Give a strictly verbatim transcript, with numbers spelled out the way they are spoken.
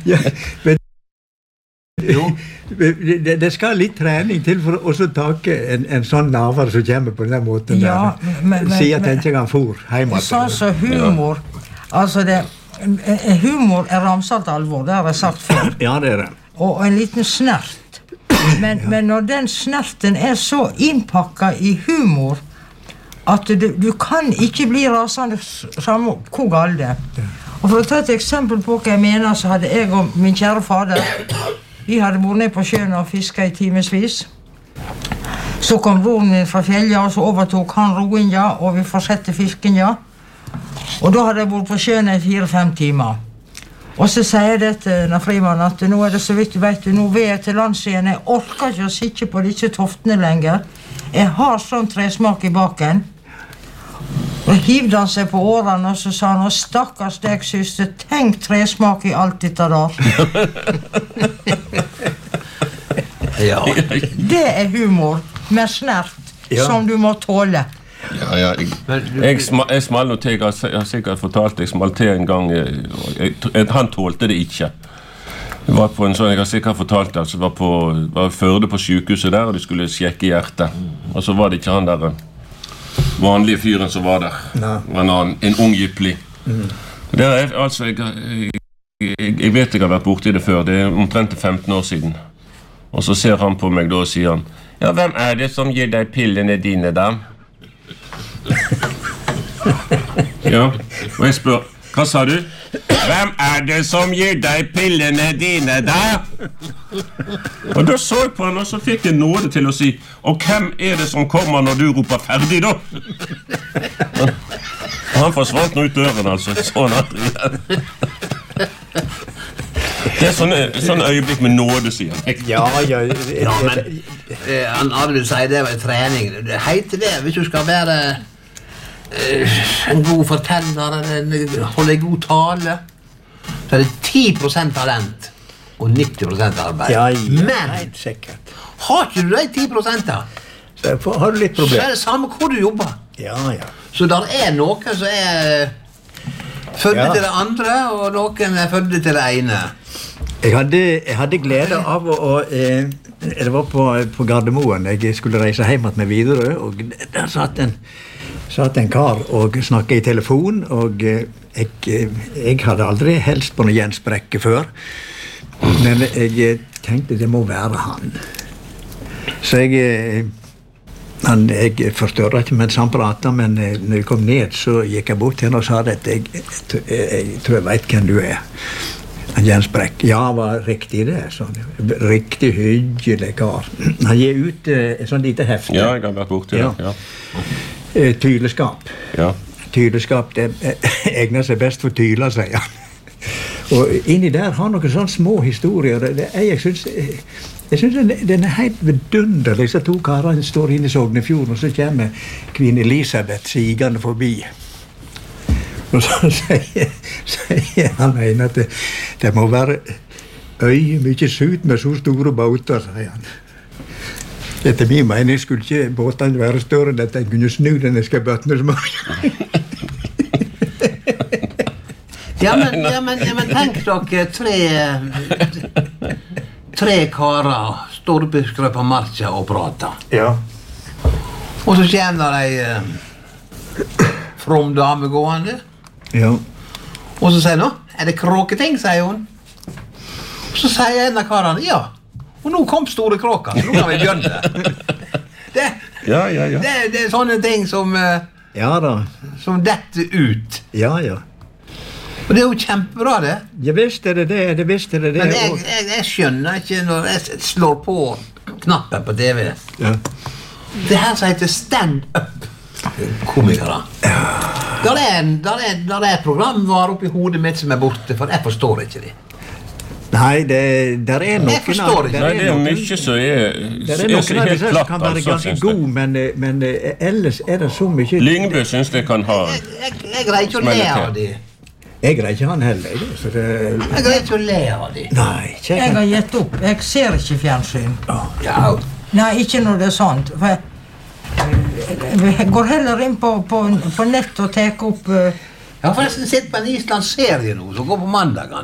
Ja, men det, det skal litt trening til for å take en, en sånn naver som kommer på den måten ja, der. Men, men, Sier at han ikke kan for hjemme. Sånn som humor, ja. Altså det, humor er ramsalt alvor, det har jeg sagt før. Ja, det er det. Og en liten snert. Men, ja. men når den snerten er så innpakket i humor, at du, du kan ikke bli rasende samme hvor galt det. Og for å ta et eksempel på hva jeg mener, så hadde jeg og min kjære fader, vi hadde vært ned på sjøen og fisket i timesvis. Så kom broren min fra Fjelja, og så overtok han roinja, og vi fortsatte fisken, ja. Og da hadde jeg vært på sjøen i fire-fem timer. Og så sier jeg det til Frimann at nå er det så vidt du vet, nå ved jeg til lands igjen, jeg orker ikke å sitte på disse toftene lenger. Jeg har sånn tresmak i baken. Og hivde han seg på årene, og så sa han, stakkars deg, syster, tenk tresmak i alt dette der. Ja. Det er humor, med snert, ja. Som du må tåle. Ja, ja, jeg, jeg, sma, jeg smalt noe til, jeg har sikkert fortalt, jeg smalt til en gang, jeg, jeg, han tålte det ikke. Jeg var på en sånn, jeg har sikkert fortalt det, altså, var på, var Førde på sykehuset der, og de skulle sjekke hjertet. Og så var det ikke han der vanlige fyren som var der. No. En, annen, en ung gypli. Mm. Det er altså, jeg, jeg, jeg vet jeg har vært borte i det før, det er omtrent femten år siden. Og så ser han på meg da og sier han, ja, hvem er det som gir deg pillene dine da? Ja, og jeg spør, hva sa du? Hvem er det som gir deg pillene dine da? Og da så jeg på han, og så fikk jeg nåde til å si, og hvem er det som kommer når du roper ferdig da? Og han forsvant nå ut døren, altså, sånn at det er sånne, sånne øyeblikk med nåde, sier han. Ja, ja, ja, men eh, han vil si det var trening. Det heter det, hvis du skal være eh, en god forteller, en, holde en god tale, så er det ti prosent talent og nitti prosent arbeid. Ja, ja, men, helt sikkert. Har ikke du de ti prosent? Så har du litt problem. Så er det samme hvor du jobber. Ja, ja. Så der er noen som er fødde ja. Til det andre, og noen er fødde til det ene. Jeg hadde, jeg hadde glede av å, å eh, det var på, på Gardermoen, jeg skulle reise hjem med Widerøe, og der satt en, satt en kar og snakket i telefon, og eh, jeg, jeg hadde aldri helst på noe Jens Brekke før, men jeg tenkte det må være han. Så jeg, han, jeg forstørret ikke mens han pratet, men når jeg kom ned så gikk jeg bort til henne og sa at jeg, jeg, jeg tror jeg vet hvem du er. Jens Brekk, ja, var riktig det, sånn, riktig hyggelig kar. Han gir ut eh, et sånt lite hefte. Ja, jeg har vært borte, ja. ja. Eh, Tyleskap. Ja. Tyleskap, det eh, egner seg best for tyler, sier han. Og inni der har noen sånne små historier. Det, det, jeg synes, jeg synes den, den er helt vidunderlig. Disse to karene står inne i Sognefjorden, og så kommer Kvinn Elisabeth sigende forbi. Og så sier, sier han ene at det, det må være øye mye sut med så store båter, sier han. Etter min mening skulle ikke båtene være større enn at jeg kunne snu denne skabøttene som ja, men, ja, men, ja, men tenk dere tre, tre karer storbeskre på marka og prater. Ja. Og så kommer de eh, from dame gående. Ja. Og så sier hun, er det kråketing, sier hun. Og så sier en av karene, ja. Og nå kom store kråker, så nå kan vi begynne. Det, ja, ja, ja. Det, det er sånne ting som, ja, da. Som detter ut. Ja, ja. Og det er jo kjempebra, det. Jeg visste det, det, det visste det. det. Men jeg, jeg, jeg skjønner ikke når jeg slår på knappen på T V. Ja. Det her som heter stand-up komikere. Ja. Der er, en, der, er, der er et program var oppi hodet mitt som er borte, for jeg forstår ikke det. Nei, det der er noen... Jeg forstår ikke. Nei, det er mye som er... Det er noen av disse som kan være ganske god, men, men ellers er det så mye... Lyngbø synes det kan ha... Jeg, jeg, jeg greier ikke å le av det. Jeg greier ikke han heller. Så det... Jeg greier ikke å le av det. Nei, ikke jeg. Jeg har gitt opp. Jeg ser ikke fjernsyn. Ja. Nei, ikke når det er sånt. For jeg, jeg går heller inn på, på, på nett og tek opp... Uh... Jeg har forresten sett på en Islands serie nå, som går på mandagen.